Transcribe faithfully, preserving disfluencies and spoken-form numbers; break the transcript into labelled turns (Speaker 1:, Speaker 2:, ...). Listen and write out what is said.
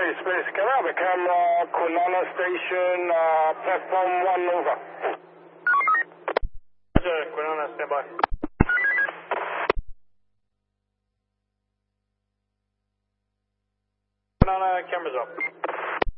Speaker 1: Space, space. Can I have a camera, Kwinana Station, uh, platform one, over.
Speaker 2: Roger, Kwinana, stand by. Kwinana, cameras up.